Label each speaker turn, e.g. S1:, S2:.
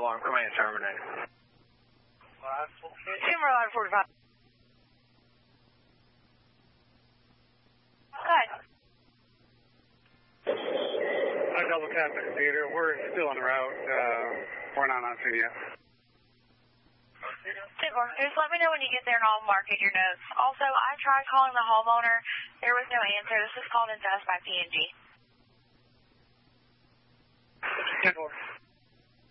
S1: alarm, command terminated.
S2: Timber line 45. Good.
S3: Double tap the computer. We're still on the route. We're not on scene yet.
S2: Super. Just let me know when you get there and I'll mark it your notes. Also, I tried calling the homeowner. There was no answer. This was called into us by PNG.
S3: 10-4.